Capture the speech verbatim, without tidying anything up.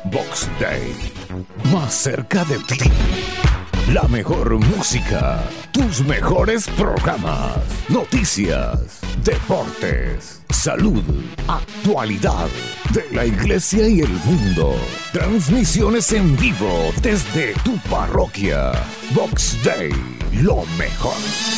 Box Day, más cerca de ti. La mejor música, tus mejores programas, noticias, deportes, salud, actualidad de la iglesia y el mundo. Transmisiones en vivo desde tu parroquia. Box Day, lo mejor.